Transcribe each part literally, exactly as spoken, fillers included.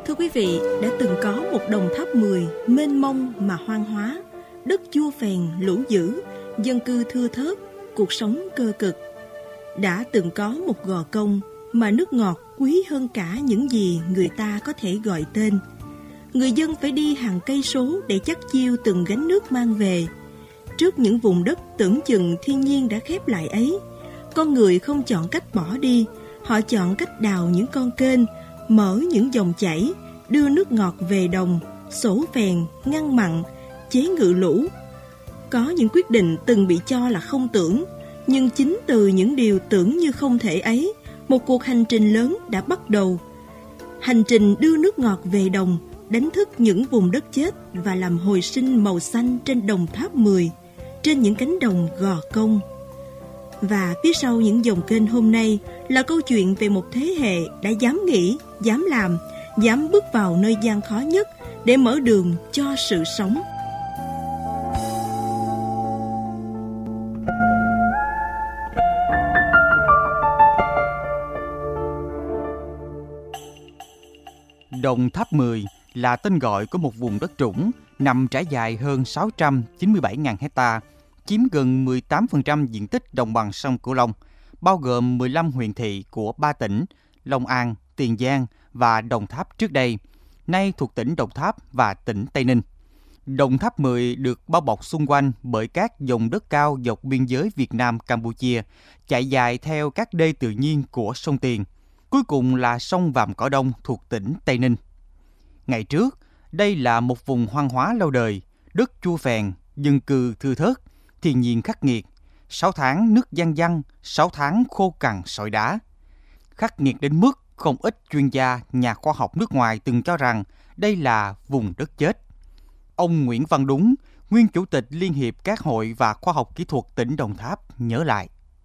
Thưa quý vị, đã từng có một Đồng Tháp mười mênh mông mà hoang hóa, đất chua phèn, lũ dữ, dân cư thưa thớt, cuộc sống cơ cực. Đã từng có một Gò Công mà nước ngọt quý hơn cả những gì người ta có thể gọi tên. Người dân phải đi hàng cây số để chắt chiu từng gánh nước mang về. Trước những vùng đất tưởng chừng thiên nhiên đã khép lại ấy, con người không chọn cách bỏ đi, họ chọn cách đào những con kênh, mở những dòng chảy, đưa nước ngọt về đồng, xổ phèn, ngăn mặn, chế ngự lũ. Có những quyết định từng bị cho là không tưởng, nhưng chính từ những điều tưởng như không thể ấy, một cuộc hành trình lớn đã bắt đầu. Hành trình đưa nước ngọt về đồng, đánh thức những vùng đất chết và làm hồi sinh màu xanh trên Đồng Tháp mười, trên những cánh đồng Gò Công. Và phía sau những dòng kênh hôm nay là câu chuyện về một thế hệ đã dám nghĩ, dám làm, dám bước vào nơi gian khó nhất để mở đường cho sự sống. Đồng Tháp mười là tên gọi của một vùng đất trũng nằm trải dài hơn sáu trăm chín mươi bảy nghìn hecta, chiếm gần mười tám phần trăm diện tích đồng bằng sông Cửu Long, bao gồm mười lăm huyện thị của ba tỉnh Long An, Tiền Giang và Đồng Tháp trước đây, nay thuộc tỉnh Đồng Tháp và tỉnh Tây Ninh. Đồng Tháp mười được bao bọc xung quanh bởi các vùng đất cao dọc biên giới Việt Nam-Campuchia, chạy dài theo các đê tự nhiên của sông Tiền. Cuối cùng là sông Vàm Cỏ Đông thuộc tỉnh Tây Ninh. Ngày trước, đây là một vùng hoang hóa lâu đời, đất chua phèn, dân cư thưa thớt, thiên nhiên khắc nghiệt. Sáu tháng nước giăng giăng, sáu tháng khô cằn sỏi đá. Khắc nghiệt đến mức không ít chuyên gia, nhà khoa học nước ngoài từng cho rằng đây là vùng đất chết. Ông Nguyễn Văn Đúng, nguyên chủ tịch Liên hiệp các hội và khoa học kỹ thuật tỉnh Đồng Tháp nhớ lại.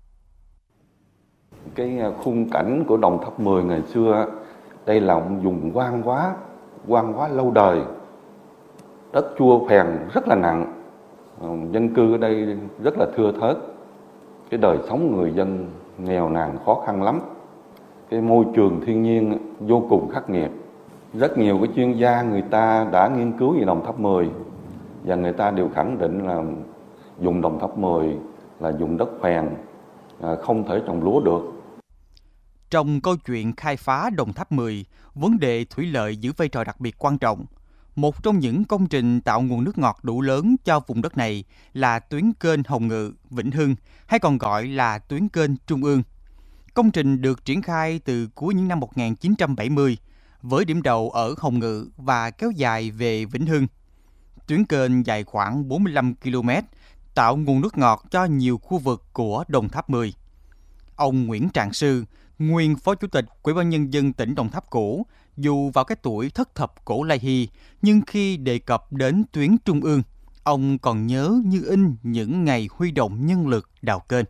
Cái khung cảnh của Đồng Tháp mười ngày xưa, đây là một vùng hoang hóa, hoang hóa lâu đời, đất chua phèn rất là nặng, dân cư ở đây rất là thưa thớt, cái đời sống người dân nghèo nàn khó khăn lắm, cái môi trường thiên nhiên vô cùng khắc nghiệt. Rất nhiều cái chuyên gia người ta đã nghiên cứu về Đồng Tháp mười và người ta đều khẳng định là vùng Đồng Tháp mười là vùng đất phèn, không thể trồng lúa được. Trong câu chuyện khai phá Đồng Tháp mười, vấn đề thủy lợi giữ vai trò đặc biệt quan trọng. Một trong những công trình tạo nguồn nước ngọt đủ lớn cho vùng đất này là tuyến kênh Hồng Ngự, Vĩnh Hưng, hay còn gọi là tuyến kênh Trung ương. Công trình được triển khai từ cuối những năm một nghìn chín trăm bảy mươi, với điểm đầu ở Hồng Ngự và kéo dài về Vĩnh Hưng. Tuyến kênh dài khoảng bốn mươi lăm ki lô mét, tạo nguồn nước ngọt cho nhiều khu vực của Đồng Tháp mười. Ông Nguyễn Trạng Sư, nguyên Phó Chủ tịch Ủy ban Nhân dân tỉnh Đồng Tháp cũ, dù vào cái tuổi thất thập cổ lai hy, nhưng khi đề cập đến tuyến Trung ương, ông còn nhớ như in những ngày huy động nhân lực đào kênh.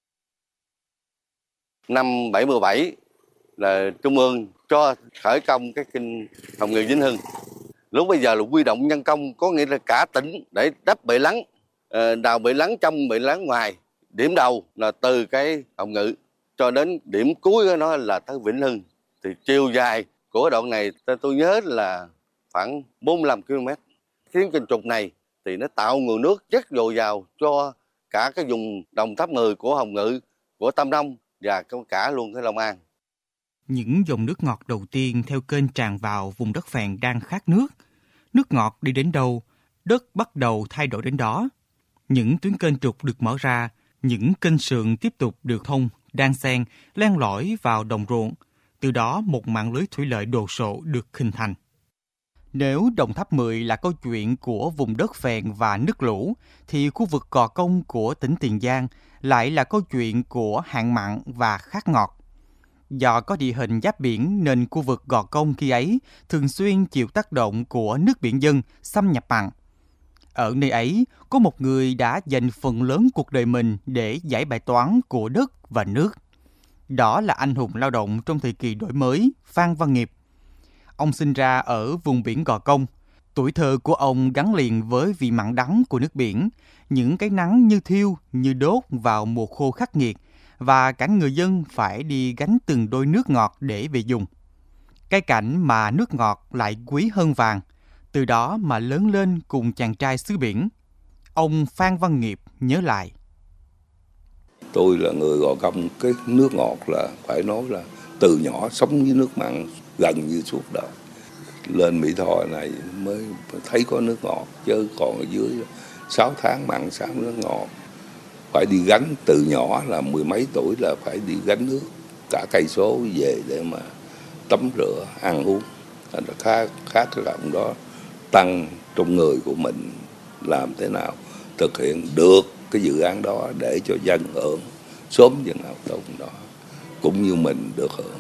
Năm bảy mươi bảy là Trung ương cho khởi công cái kênh Hồng Ngự Vĩnh Hưng. Lúc bây giờ là huy động nhân công, có nghĩa là cả tỉnh để đắp bệ lắng, đào bệ lắng trong, bệ lắng ngoài. Điểm đầu là từ cái Hồng Ngự cho đến điểm cuối của nó là tới Vĩnh Hưng. Thì chiều dài của đoạn này tôi nhớ là khoảng bốn mươi lăm ki lô mét. Tuyến kênh trục này thì nó tạo nguồn nước rất dồi dào cho cả cái vùng Đồng Tháp mười của Hồng Ngự, của Tam Nông và cả luôn cái Long An. Những dòng nước ngọt đầu tiên theo kênh tràn vào vùng đất phèn đang khát nước. Nước ngọt đi đến đâu, đất bắt đầu thay đổi đến đó. Những tuyến kênh trục được mở ra, những kênh sườn tiếp tục được thông, đan xen, len lỏi vào đồng ruộng. Từ đó một mạng lưới thủy lợi đồ sộ được hình thành. Nếu Đồng Tháp mười là câu chuyện của vùng đất phèn và nước lũ, thì khu vực Gò Công của tỉnh Tiền Giang lại là câu chuyện của hạn mặn và khát ngọt. Do có địa hình giáp biển nên khu vực Gò Công khi ấy thường xuyên chịu tác động của nước biển dân xâm nhập mặn. Ở nơi ấy, có một người đã dành phần lớn cuộc đời mình để giải bài toán của đất và nước. Đó là anh hùng lao động trong thời kỳ đổi mới, Phan Văn Nghiệp. Ông sinh ra ở vùng biển Gò Công. Tuổi thơ của ông gắn liền với vị mặn đắng của nước biển, những cái nắng như thiêu, như đốt vào mùa khô khắc nghiệt, và cả người dân phải đi gánh từng đôi nước ngọt để về dùng. Cái cảnh mà nước ngọt lại quý hơn vàng, từ đó mà lớn lên cùng chàng trai xứ biển. Ông Phan Văn Nghiệp nhớ lại. Tôi là người Gò Công, cái nước ngọt là phải nói là từ nhỏ sống với nước mặn gần như suốt đời. Lên Mỹ Tho này mới thấy có nước ngọt, chứ còn ở dưới sáu tháng mặn sáu nước ngọt. Phải đi gánh từ nhỏ, là mười mấy tuổi là phải đi gánh nước cả cây số về để mà tắm rửa, ăn uống. Thành ra khá, khá cái lòng đó tăng trong người của mình, làm thế nào thực hiện được cái dự án đó để cho dân hưởng sớm dân nào tốt đó, cũng như mình được hưởng.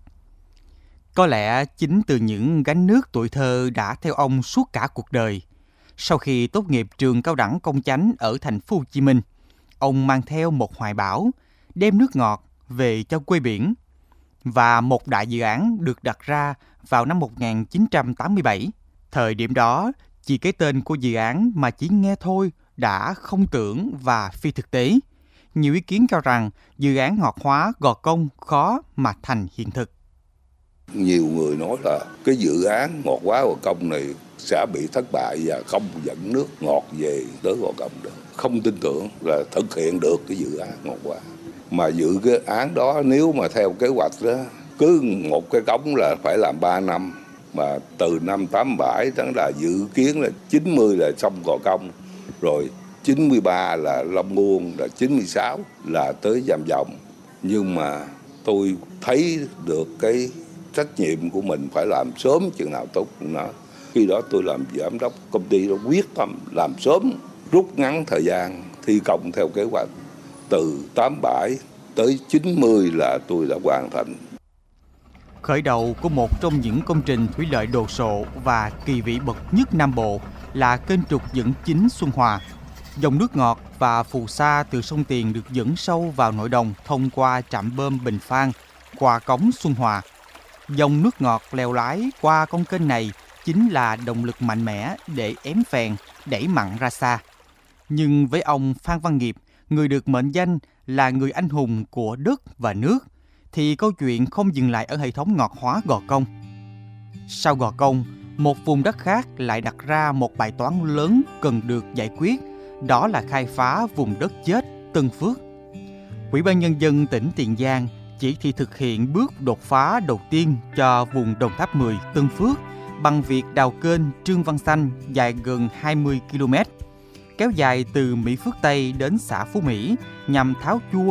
Có lẽ chính từ những gánh nước tuổi thơ đã theo ông suốt cả cuộc đời. Sau khi tốt nghiệp trường cao đẳng công chánh ở thành phố Hồ Chí Minh, ông mang theo một hoài bão, đem nước ngọt về cho quê biển. Và một đại dự án được đặt ra vào năm một nghìn chín trăm tám mươi bảy. Thời điểm đó, chỉ cái tên của dự án mà chỉ nghe thôi đã không tưởng và phi thực tế. Nhiều ý kiến cho rằng dự án ngọt hóa Gò Công khó mà thành hiện thực. Nhiều người nói là cái dự án ngọt hóa Gò Công này sẽ bị thất bại và không dẫn nước ngọt về tới Gò Công được. Không tin tưởng là thực hiện được cái dự án ngọt hóa. Mà dự cái án đó nếu mà theo kế hoạch đó, cứ một cái cống là phải làm ba năm. Mà từ năm tám mươi bảy đó là dự kiến là chín mươi là xong Gò Công. Rồi chín mươi ba là Long Muôn, là chín mươi sáu là tới Vàm Vòng. Nhưng mà tôi thấy được cái trách nhiệm của mình phải làm sớm chừng nào tốt chừng nào. Khi đó tôi làm giám đốc công ty đó, quyết tâm làm sớm, rút ngắn thời gian thi công theo kế hoạch. Từ tám mươi bảy tới chín mươi là tôi đã hoàn thành. Khởi đầu của một trong những công trình thủy lợi đồ sộ và kỳ vĩ bậc nhất Nam Bộ là kênh trục dẫn chính Xuân Hòa. Dòng nước ngọt và phù sa từ sông Tiền được dẫn sâu vào nội đồng thông qua trạm bơm Bình Phan, qua cống Xuân Hòa. Dòng nước ngọt leo lái qua con kênh này chính là động lực mạnh mẽ để ém phèn, đẩy mặn ra xa. Nhưng với ông Phan Văn Nghiệp, người được mệnh danh là người anh hùng của đất và nước, thì câu chuyện không dừng lại ở hệ thống ngọt hóa Gò Công. Sau Gò Công, một vùng đất khác lại đặt ra một bài toán lớn cần được giải quyết, đó là khai phá vùng đất chết Tân Phước. Ủy ban Nhân dân tỉnh Tiền Giang chỉ thị thực hiện bước đột phá đầu tiên cho vùng Đồng Tháp mười Tân Phước bằng việc đào kênh Trương Văn Xanh dài gần hai mươi ki lô mét, kéo dài từ Mỹ Phước Tây đến xã Phú Mỹ nhằm tháo chua